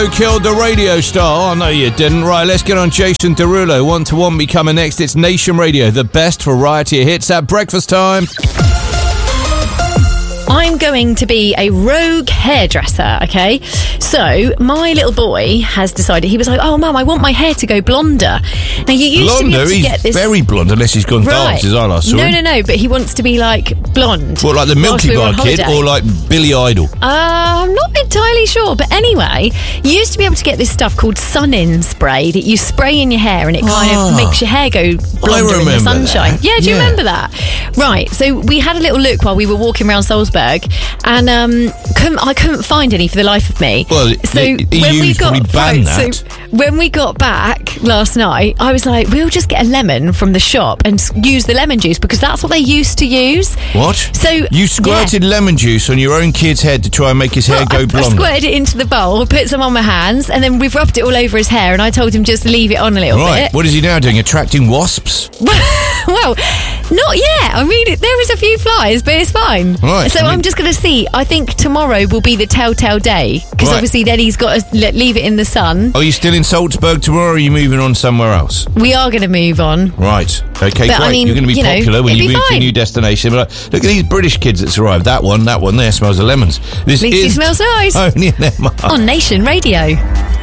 Bono killed the radio star. Oh, no, you didn't. Right, let's get on Jason Derulo. 1 to 1 be coming next. It's Nation Radio, the best variety of hits at breakfast time. I'm going to be a rogue hairdresser, okay? So, my little boy has decided, he was like, oh, Mum, I want my hair to go blonder. Now, you used to be able to get this... He's very blonde, unless he's gone dark, as I last saw him. No, but he wants to be, like, blonde. What, like the Milky Bar kid, or like Billy Idol? I'm not entirely sure, but anyway, you used to be able to get this stuff called sun-in spray that you spray in your hair and it kind of makes your hair go blonder in the sunshine. That. Yeah, do you remember that? Right, so we had a little look while we were walking around Salisbury, and I couldn't find any for the life of me. Well, when we got back last night, I was like, we'll just get a lemon from the shop and use the lemon juice because that's what they used to use. What? So you squirted lemon juice on your own kid's head to try and make his hair go blonde? I squirted it into the bowl, put some on my hands, and then we've rubbed it all over his hair, and I told him just leave it on a little bit. What is he now doing? Attracting wasps? Well, not yet. I mean, there is a few flies, but it's fine. Right. So I'm just going to see. I think tomorrow will be the telltale day because obviously then he's got to leave it in the sun. Are you still in Salzburg tomorrow, or are you moving on somewhere else? We are going to move on. Right. Okay, but, great. I mean, you're going to be popular when you move to a new destination. But look at these British kids that's arrived. That one there smells of lemons. At least he smells nice. Only an MR. On Nation Radio.